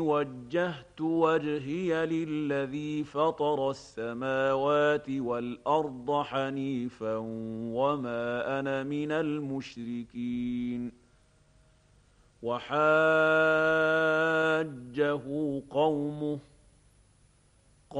وجهت وجهي للذي فطر السماوات والأرض حنيفا وما أنا من المشركين. وحاجه قومه